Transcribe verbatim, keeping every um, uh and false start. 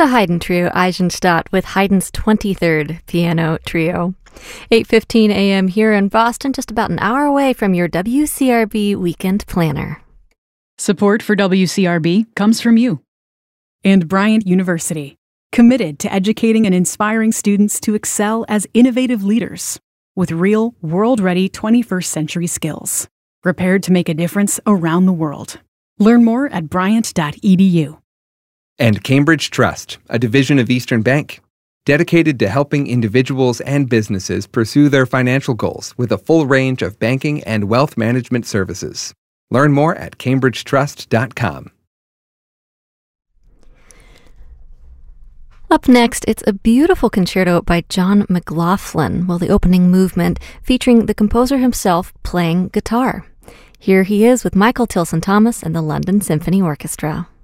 the Haydn Trio Eisenstadt with Haydn's twenty-third Piano Trio. eight fifteen a.m. here in Boston, just about an hour away from your W C R B Weekend Planner. Support for W C R B comes from you. And Bryant University, committed to educating and inspiring students to excel as innovative leaders with real, world-ready twenty-first century skills, prepared to make a difference around the world. Learn more at bryant dot e d u. And Cambridge Trust, a division of Eastern Bank, dedicated to helping individuals and businesses pursue their financial goals with a full range of banking and wealth management services. Learn more at cambridge trust dot com. Up next, it's a beautiful concerto by John McLaughlin, well, the opening movement featuring the composer himself playing guitar. Here he is with Michael Tilson Thomas and the London Symphony Orchestra.